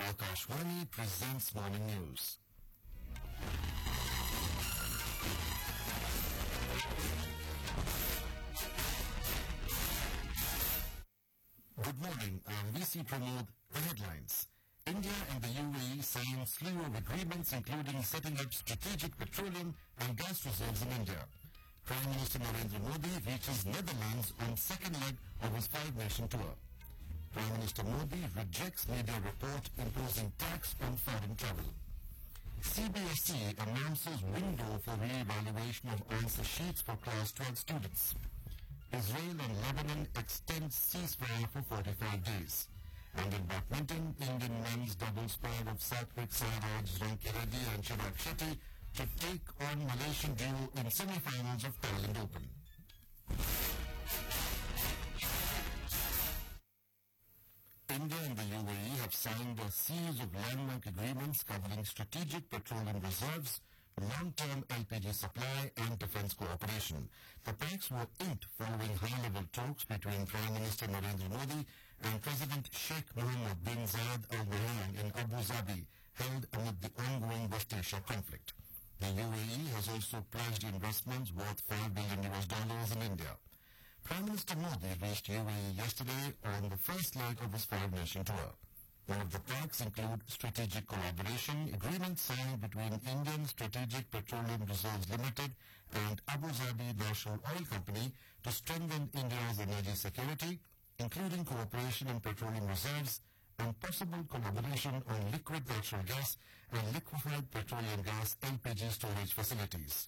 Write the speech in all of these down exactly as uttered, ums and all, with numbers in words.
Akashwani presents morning news. Good morning, I'm V C Pramod. The headlines. India and the U A E signed slew of agreements including setting up strategic petroleum and gas reserves in India. Prime Minister Narendra Modi reaches Netherlands on second leg of his five-nation tour. Prime Minister Modi rejects media report imposing tax on foreign travel. C B S E announces window for re-evaluation of answer sheets for class twelve students. Israel and Lebanon extend ceasefire for forty-five days. And in badminton, Indian men's doubles pair of Satvik Sairaj, Ranki Reddy and Chirag Shetty to take on Malaysian duo in semi-finals of Thailand Open. India and the U A E have signed a series of landmark agreements covering strategic petroleum reserves, long-term L P G supply and defense cooperation. The pacts were inked following high-level talks between Prime Minister Narendra Modi and President Sheikh Mohammed bin Zayed Al Nahyan in Abu Dhabi, held amid the ongoing West Asia conflict. The U A E has also pledged investments worth five billion U S dollars in India. Prime Minister Modi reached U A E yesterday on the first leg of his five-nation tour. One of the pacts include strategic collaboration agreements signed between Indian Strategic Petroleum Reserves Limited and Abu Dhabi National Oil Company to strengthen India's energy security, including cooperation in petroleum reserves and possible collaboration on liquid natural gas and liquefied petroleum gas L P G storage facilities.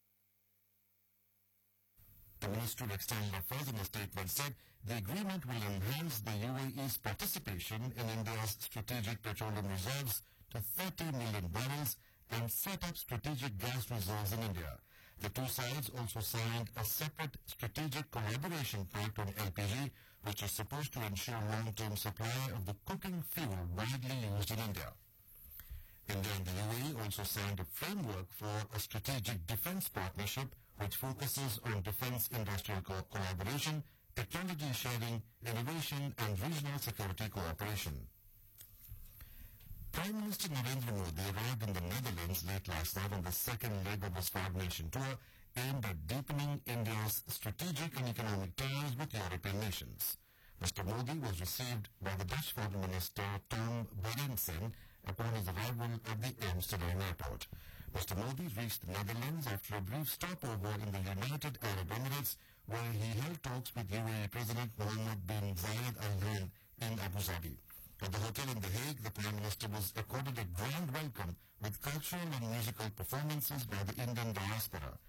The Ministry of External Affairs in a statement said the agreement will enhance the U A E's participation in India's strategic petroleum reserves to thirty million barrels and set up strategic gas reserves in India. The two sides also signed a separate strategic collaboration pact on L P G, which is supposed to ensure long-term supply of the cooking fuel widely used in India. India and the U A E also signed a framework for a strategic defense partnership which focuses on defense industrial co- collaboration, technology sharing, innovation and regional security cooperation. Prime Minister Narendra Modi arrived in the Netherlands late last night on the second leg of his five-nation tour aimed at deepening India's strategic and economic ties with European nations. Mister Modi was received by the Dutch Foreign Minister Tom Berendsen upon his arrival at the Amsterdam airport. Mister Modi reached the Netherlands after a brief stopover in the United Arab Emirates, where he held talks with U A E President Mohammed bin Zayed Al Nahyan in Abu Dhabi. At the hotel in The Hague, the Prime Minister was accorded a grand welcome with cultural and musical performances by the Indian diaspora.